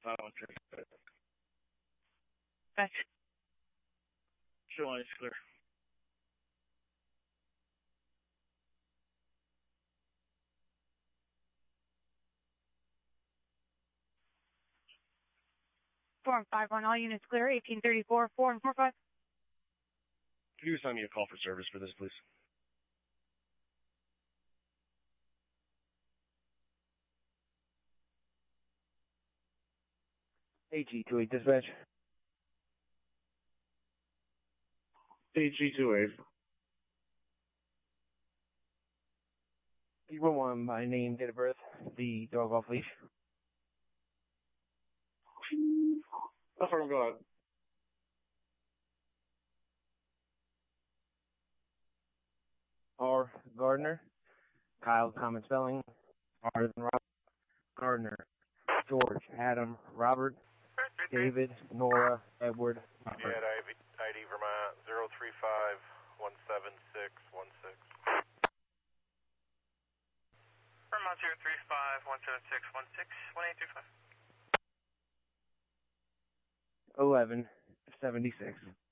Thanks. Show line is clear. Form 5-1, all units clear, 1834, 4 and 4-5. Can you assign me a call for service for this, please? AG28 dispatch. AG28. You want my name, date of birth, the dog off leash. How far go on? R. Gardner. Kyle, common spelling. R than Robert. Gardner. George. Adam. Robert. David. Nora. Edward. Robert. Yeah, ID Vermont 035-176-16. Vermont 035-176-16, 1825. 1176.